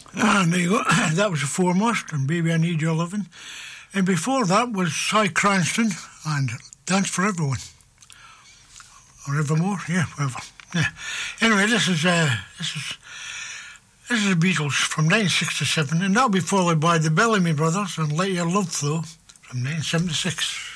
And there you go. That was the foremost, and Baby I Need Your Lovin'. And before that was Cy Cranston and Dance for Everyone. Or Evermore, yeah, whatever. Yeah. Anyway, this is the Beatles from 1967, and that'll be followed by the Bellamy Brothers and Let Your Love Flow from 1976.